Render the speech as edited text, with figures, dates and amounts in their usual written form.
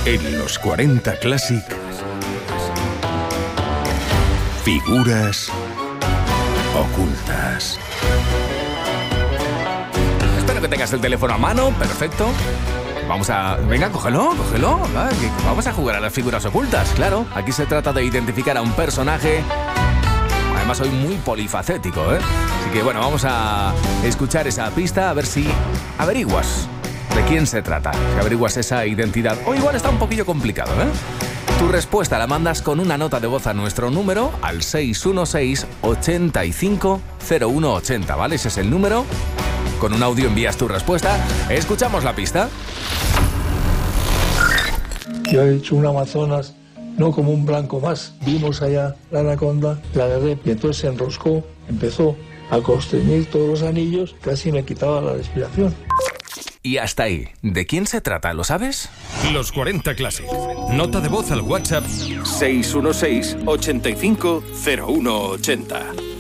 En los 40 Classic, figuras ocultas. Espero que tengas el teléfono a mano, perfecto. Venga, cógelo. Va, vamos a jugar a las figuras ocultas, claro. Aquí se trata de identificar a un personaje. Además, soy muy polifacético, ¿eh? Así que bueno, vamos a escuchar esa pista a ver si averiguas de quién se trata. Si averiguas esa identidad. O igual está un poquillo complicado, ¿eh? Tu respuesta la mandas con una nota de voz a nuestro número, al 616-850180, ¿vale? Ese es el número. Con un audio envías tu respuesta. Escuchamos la pista. Yo he hecho un Amazonas, no como un blanco más. Vimos allá la anaconda, la agarré y entonces se enroscó, empezó a constreñir todos los anillos, casi me quitaba la respiración. Y hasta ahí. ¿De quién se trata? ¿Lo sabes? Los 40 Classic. Nota de voz al WhatsApp 616-850180.